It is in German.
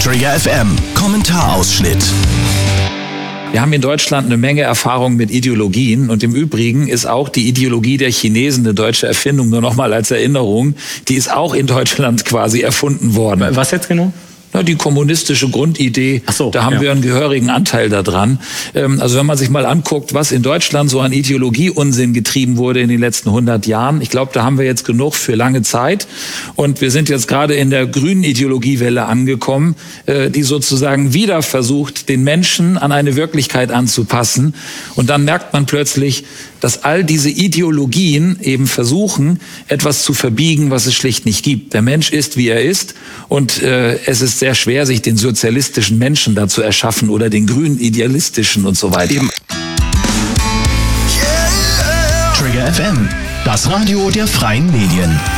Trigger FM, Kommentarausschnitt. Wir haben in Deutschland eine Menge Erfahrung mit Ideologien und im Übrigen ist auch die Ideologie der Chinesen eine deutsche Erfindung, nur noch mal als Erinnerung. Die ist auch in Deutschland quasi erfunden worden. Was jetzt genau? Na, die kommunistische Grundidee, da haben wir einen gehörigen Anteil daran. Also wenn man sich mal anguckt, was in Deutschland so an Ideologie-Unsinn getrieben wurde in den letzten 100 Jahren, ich glaube, da haben wir jetzt genug für lange Zeit. Und wir sind jetzt gerade in der grünen Ideologiewelle angekommen, die sozusagen wieder versucht, den Menschen an eine Wirklichkeit anzupassen. Und dann merkt man plötzlich, dass all diese Ideologien eben versuchen, etwas zu verbiegen, was es schlicht nicht gibt. Der Mensch ist, wie er ist, und es ist sehr schwer, sich den sozialistischen Menschen da zu erschaffen oder den grünen idealistischen und so weiter. Trigger FM, das Radio der freien Medien.